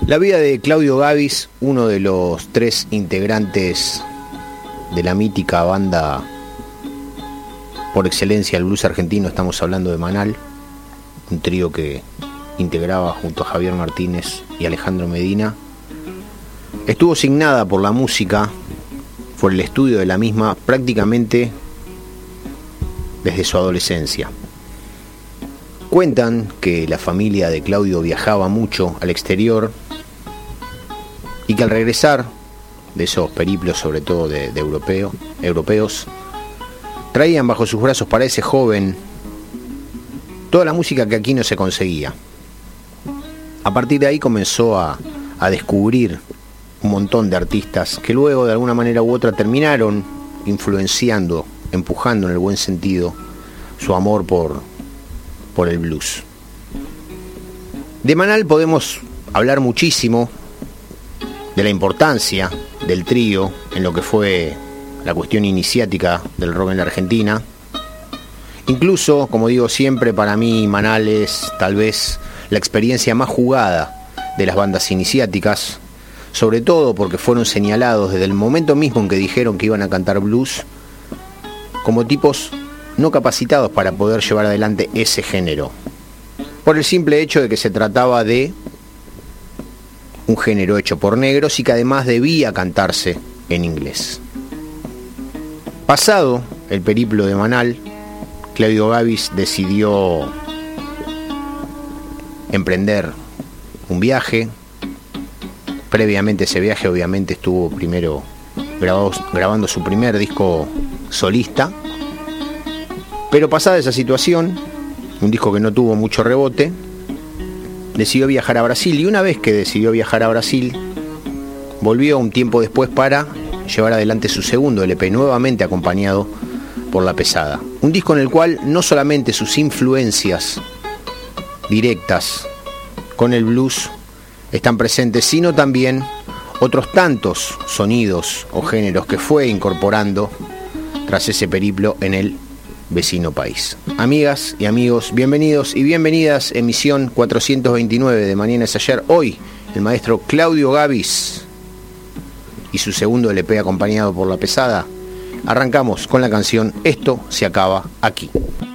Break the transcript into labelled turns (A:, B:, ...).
A: La vida de Claudio Gabis, uno de los tres integrantes de la mítica banda por excelencia del blues argentino, estamos hablando de Manal, un trío que integraba junto a Javier Martínez y Alejandro Medina. Estuvo signada por la música, por el estudio de la misma prácticamente desde su adolescencia. Cuentan que la familia de Claudio viajaba mucho al exterior y que al regresar de esos periplos, sobre todo de europeos, traían bajo sus brazos para ese joven toda la música que aquí no se conseguía. A partir de ahí comenzó a descubrir un montón de artistas que luego de alguna manera u otra terminaron influenciando, empujando en el buen sentido su amor por el blues. De Manal podemos hablar muchísimo de la importancia del trío en lo que fue la cuestión iniciática del rock en la Argentina. Incluso, como digo siempre, para mí Manal es tal vez la experiencia más jugada de las bandas iniciáticas, sobre todo porque fueron señalados desde el momento mismo en que dijeron que iban a cantar blues como tipos no capacitados para poder llevar adelante ese género, por el simple hecho de que se trataba de un género hecho por negros y que además debía cantarse en inglés. Pasado el periplo de Manal, Claudio Gabis decidió emprender un viaje. Previamente a ese viaje obviamente estuvo primero grabando su primer disco solista, pero pasada esa situación, un disco que no tuvo mucho rebote, decidió viajar a Brasil, y una vez que decidió viajar a Brasil, volvió un tiempo después para llevar adelante su segundo LP, nuevamente acompañado por La Pesada. Un disco en el cual no solamente sus influencias directas con el blues están presentes, sino también otros tantos sonidos o géneros que fue incorporando tras ese periplo en el vecino país. Amigas y amigos, bienvenidos y bienvenidas, emisión 429 de Mañana es Ayer. Hoy el maestro Claudio Gabis y su segundo LP acompañado por La Pesada. Arrancamos con la canción Esto se acaba aquí.